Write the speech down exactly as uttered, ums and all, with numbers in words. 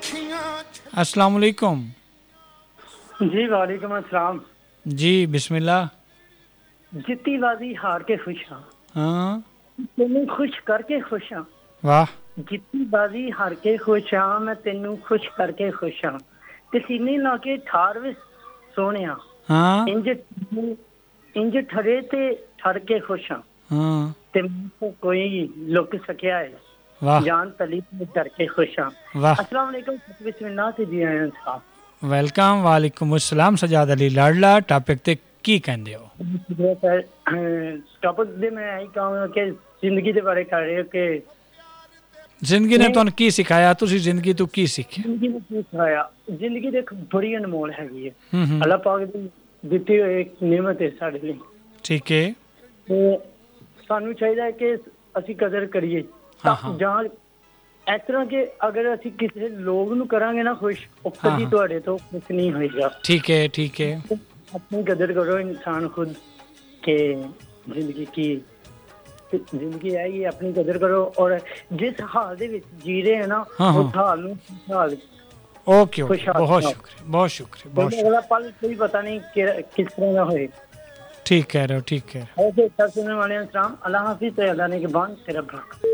अस्सलाम वालेकुम। जी वालेकुम अस्सलाम। जी बिस्मिल्लाह। जितनी बाजी हार के खुश हाँ, हाँ तेनू खुश करके खुश हाँ। वाह। जितनी बाजी हार के खुश हाँ, मैं तेनू खुश करके खुश हाँ। ते सीने ला के ठार वे सोहणिया, हाँ इंज इंज ठरे ते ठर के खुश हाँ। हाँ ते मुझको कोई लुक सकिया है, वाह जान तली में डर के खुश हाँ। वाह। अस्सलाम वालेकुम, बिस्मिल्लाह से जी आया साहब। वेलकम। वालेकुम अस्सलाम सजाद अली लाडला। टॉपिक ते की कहंदे हो? टॉपिक दे मैं यही कहूँगा कि जिंदगी के बारे कर रहे हो कि जिंदगी ने ਤੁਹਾਨੂੰ ਕੀ ਸਿਖਾਇਆ, ਤੁਸੀਂ ਜ਼ਿੰਦਗੀ ਤੋਂ ਕੀ ਸਿੱਖਿਆ? ਜ਼ਿੰਦਗੀ ਨੇ ਕੀ ਸਿਖਾਇਆ? ਜ਼ਿੰਦਗੀ ਦੇਖ ਬੜੀ ਅਨਮੋਲ ਹੈਗੀ ਹੈ। ਹੂੰ ਹੂੰ ਅੱਲਾਹ ਪਾਕ ਦੀ ਦਿੱਤੀ ਹੋਈ ਇੱਕ ਨਿਮਤ ਹੈ ਸਾਡੇ ਲਈ। ਠੀਕ ਹੈ। ਤੇ ਸਾਨੂੰ ਚਾਹੀਦਾ ਹੈ ਕਿ ਅਸੀਂ ਕਦਰ ਕਰੀਏ। ਹਾਂ ਹਾਂ ਜਾਂ ਇਸ ਤਰ੍ਹਾਂ ਕਿ ਅਗਰ ਅਸੀਂ ਕਿਸੇ ਲੋਕ ਨੂੰ ਕਰਾਂਗੇ ਨਾ ਖੁਸ਼, ਉਹ ਹਾਂ, ਕਦੀ ਹਾਂ। ਤੁਹਾਡੇ ਤੋਂ ਖੁਸ਼ ਨਹੀਂ ਹੋਏਗਾ। ਠੀਕ ਹੈ ਠੀਕ ਹੈ। अपनी कदर करो इंसान खुद के जिंदगी की जिंदगी है ये, अपनी कदर करो और जिस हाल दे विच जी रहे हैं ना हाँ, हाँ। उस हाल ਨੂੰ ਹਾਲ ओके ओके खुशहाल बहुत बनाओ। शुक्रिया बहुत शुक्रिया बहुत क्योंकि शुक्रिया। अगला पल कोई पता नहीं कि- किस तरह का होए। ठीक कह रहे हो ठीक कह रहे हो। ऐसे अच्छा सुनने वाले हैं सलाम, अल्लाह हाफिज़, अल्लाह ने के बाद तेरा बरकत।